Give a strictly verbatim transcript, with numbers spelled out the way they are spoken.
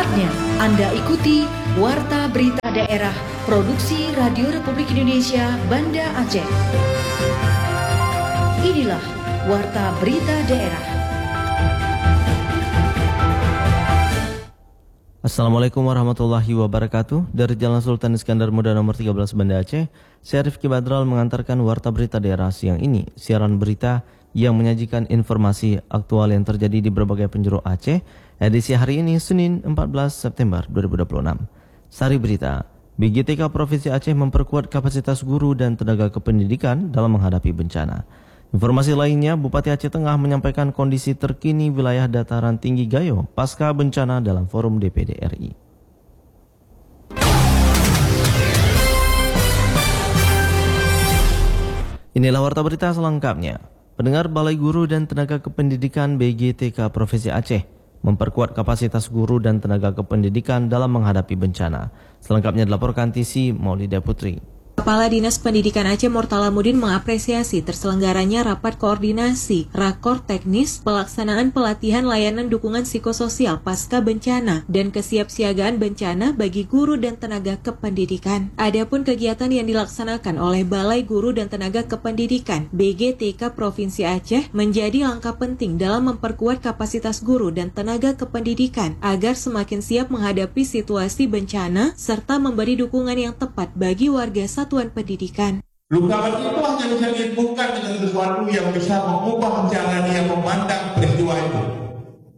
Saatnya Anda ikuti Warta Berita Daerah Produksi Radio Republik Indonesia Banda Aceh. Inilah Warta Berita Daerah. Assalamualaikum warahmatullahi wabarakatuh. Dari Jalan Sultan Iskandar Muda nomor tiga belas Banda Aceh, saya Rifki Badral mengantarkan Warta Berita Daerah siang ini. Siaran berita yang menyajikan informasi aktual yang terjadi di berbagai penjuru Aceh. Edisi hari ini Senin empat belas September dua ribu dua puluh enam. Sari berita, B G T K Provinsi Aceh memperkuat kapasitas guru dan tenaga kependidikan dalam menghadapi bencana. Informasi lainnya, Bupati Aceh Tengah menyampaikan kondisi terkini wilayah dataran tinggi Gayo pasca bencana dalam forum D P D R I. Inilah warta berita selengkapnya. Pendengar, Balai Guru dan Tenaga Kependidikan B G T K Provinsi Aceh memperkuat kapasitas guru dan tenaga kependidikan dalam menghadapi bencana. Selengkapnya dilaporkan T C Maulida Putri. Kepala Dinas Pendidikan Aceh Mortalamudin mengapresiasi terselenggaranya rapat koordinasi rakor teknis pelaksanaan pelatihan layanan dukungan psikososial pasca bencana dan kesiapsiagaan bencana bagi guru dan tenaga kependidikan. Adapun kegiatan yang dilaksanakan oleh Balai Guru dan Tenaga Kependidikan B G T K Provinsi Aceh menjadi langkah penting dalam memperkuat kapasitas guru dan tenaga kependidikan agar semakin siap menghadapi situasi bencana serta memberi dukungan yang tepat bagi warga satuan pendidikan. Lukawan itu hanya bisa dibuka dengan sesuatu yang bisa mengubah cara dia memandang peristiwa itu.